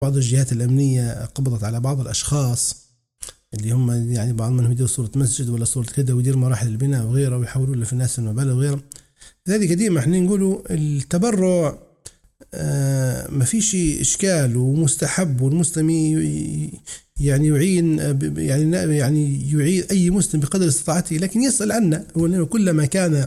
بعض الجهات الأمنية قبضت على بعض الأشخاص اللي هم يعني بعض منهم يديروا صورة مسجد ولا صورة كذا ويدير مراحل البناء وغيره ويحولوا له في الناس المبالغ وغيره. لذلك ديما احنا نقولوا التبرع ما فيش إشكال ومستحب، والمسلم يعني يعين يعني يعين أي مسلم بقدر استطاعته، لكن يسأل عنه. كلما كان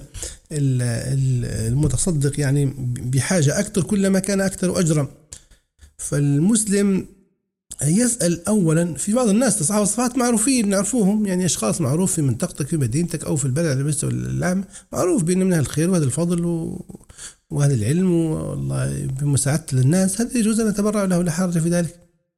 المتصدق يعني بحاجة أكثر كلما كان أكثر أجرا. فالمسلم يسأل أولا في بعض الناس أصحاب الصفات معروفين نعرفوهم، يعني أشخاص معروف في منطقتك في مدينتك أو في البلد على مستوى العام، معروف بأن منها الخير وهذا الفضل وهذا العلم والله بمساعدة للناس، هذا يجوز أن نتبرع له، لا حرج في ذلك.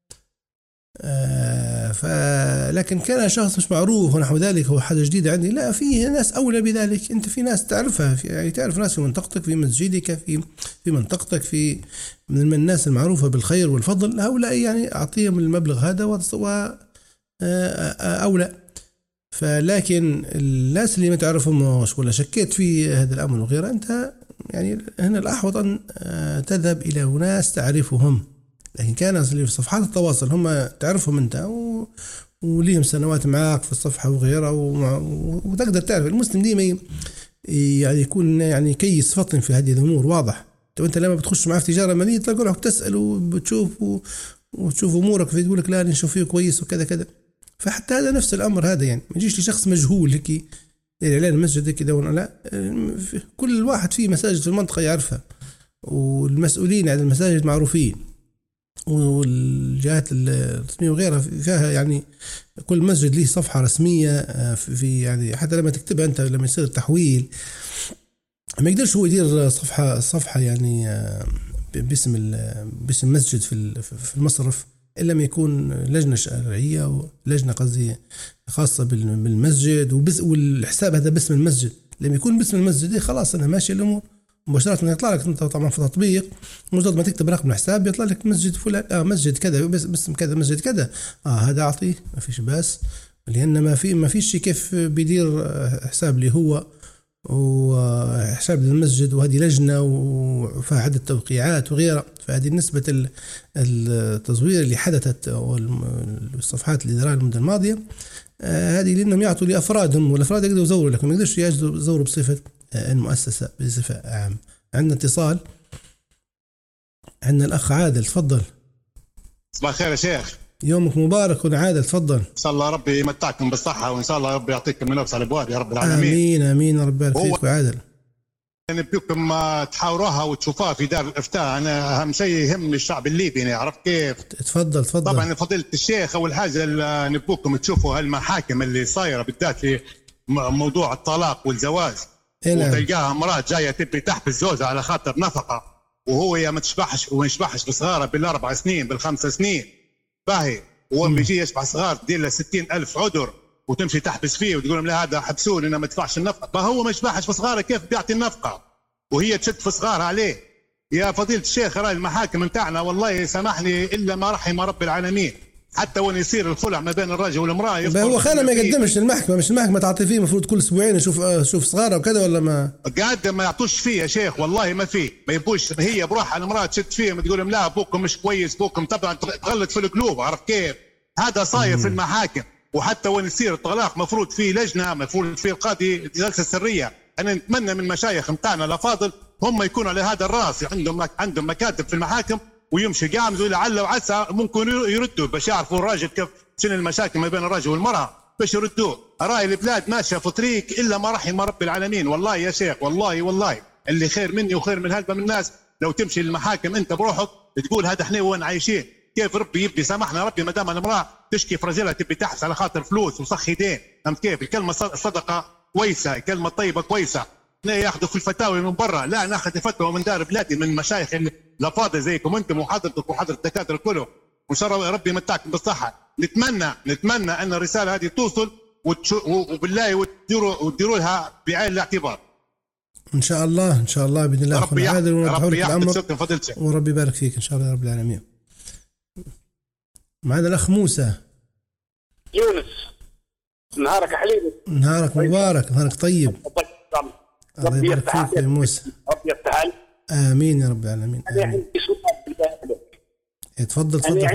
لكن كان شخص مش معروف ونحو ذلك هو حاجة جديدة عندي، لا، في ناس أولى بذلك. أنت في ناس تعرفها، يعني تعرف ناس في منطقتك في مسجدك في منطقتك في من الناس المعروفة بالخير والفضل، هؤلاء يعني أعطيهم المبلغ هذا أولى. فلكن الناس اللي ما تعرفهمش ولا شكيت في هذا الأمر وغيره، أنت يعني هنا الأحوط أن تذهب إلى ناس تعرفهم. لكن كان في صفحات التواصل هم تعرفهم أنت وليهم سنوات معك في الصفحة وغيره وتقدر تعرف. المسلم ديما يعني يكون يعني كيس فطن في هذه الأمور، واضح. أنت لما بتخش معه في تجارة مالية تلاقي روحك تسأل وتشوف أمورك يقول لك لا نشوف فيه كويس وكذا كذا. فحتى هذا نفس الأمر هذا، يعني ما يجيش لشخص مجهول هيك الإعلان المسجد كذا لا، كل واحد فيه مساجد في المنطقة يعرفها، والمسؤولين عن المساجد معروفين، والجهات الرسمية وغيرها فيها يعني كل مسجد له صفحة رسمية في يعني حتى لما تكتبها أنت لما يصير التحويل ما يقدرش هو يدير صفحة يعني باسم مسجد في المصرف إلا ما يكون لجنة شرعية ولجنة قصدي خاصة بالمسجد والحساب هذا باسم المسجد. لما يكون باسم المسجد خلاص أنا ماشي الأمور مباشرة. يطلع لك أنت طبعا في تطبيق مجرد ما تكتب رقم الحساب يطلع لك مسجد فلان مسجد كذا باسم كذا مسجد كذا هذا أعطيه ما فيش بس، لأن ما فيش كيف بيدير حساب لي هو وحساب المسجد وهذه لجنة وفيها عدة توقيعات وغيرها. فهذه نسبة التزوير اللي حدثت والصفحات اللي دراها المدة الماضية هذه لأنهم يعطوا لأفرادهم، والأفراد يقدروا يزوروا لكن ما يقدرش يزوروا بصفة المؤسسة بصفة عامة. عندنا اتصال، عندنا الأخ عادل، تفضل. صباح الخير يا شيخ، يومك مبارك. ونعادل تفضل. إن شاء الله ربي يمتعكم بالصحة وإن شاء الله ربي يعطيكم من نفس الأبواب يا رب العالمين. آمين آمين ربي يبارك فيك. وعادل يعني بدكم تحاوروها وتشوفوها في دار الإفتاء. أنا أهم شيء يهمني الشعب الليبي، يعني عرفت كيف؟ تفضل. طبعا فضيلة الشيخ، أول حاجة نبوكم تشوفوا هالمحاكم اللي صايرة بالذات في موضوع الطلاق والزواج. وتلقاها امرأة جاية تبي تحبس زوجها على خاطر نفقة، وهو يا ما تشبحش وما يشبحش بصغارة بال4 سنين بال5 سنين باهي، وهو بيجي يشبح صغار تدير له 60,000 عذر وتمشي تحبس فيه وتقول لهم لا هذا حبسوني انا ما ادفعش النفقة. ما هو ما يشبحش بصغاره كيف بيعطي النفقة وهي تشد في صغارها عليه؟ يا فضيلة الشيخ راي المحاكم نتاعنا والله سامحني الا ما رحم رب العالمين، حتى وين يصير الخلع ما بين الرجل والمرأة هو خانه ما يقدمش للمحكمة، مش المحكمة تعطي فيه المفروض كل اسبوعين شوف صغاره وكذا ولا ما قاعد ما يعطوش فيه يا شيخ والله ما فيه ما يبوش. هي بروحها المرأة تشد فيهم تقول لهم لا ابوكم مش كويس بوكم طبعا تغلط في القلوب، عرف كيف؟ هذا صاير في المحاكم. وحتى وين يصير الطلاق مفروض فيه لجنة، مفروض فيه القاضي جلسة سرية. انا نتمنى من المشايخ متاعنا الافاضل هم يكونوا على هذا الراس، عندهم مكاتب في المحاكم ويمشي قامزوا لعل وعسى ممكن يردوا باش يعرفوا الراجل كيف شنو المشاكل ما بين الرجل والمرأة باش يردوه. راي البلاد ماشيه في طريق الا ما رحم رب العالمين. والله يا شيخ والله اللي خير مني وخير من هلبة من الناس لو تمشي للمحاكم انت بروحك تقول هذا احنا وين عايشين، كيف ربي يبدي سامحنا ربي ما دام المرأة تشكي في رجلها تبي تحبس على خاطر فلوس وسخ يدين. فهمت كيف؟ الكلمة صدقة كويسة، الكلمة طيبة كويسة. ياخذوا في الفتاوي من برا، لا ناخذ الفتوى من دار بلادي من مشايخ الافاضل زيكم انتم وحضرتك وحضرة الدكاتره كلهم، وان شاء الله ربي يمتعكم بالصحه. نتمنى ان الرساله هذه توصل وبالله وتديروا لها بعين الاعتبار ان شاء الله باذن الله. ربي يحفظك وربي يبارك فيك ان شاء الله يا رب العالمين. معنا الاخ موسى يونس. نهارك حليل، نهارك مبارك، نهارك طيب. الله يبارك فيك يا موسى. ربي يفتح عليك. امين يا رب العالمين. انا عندي سؤال بالله عليك. تفضل أنا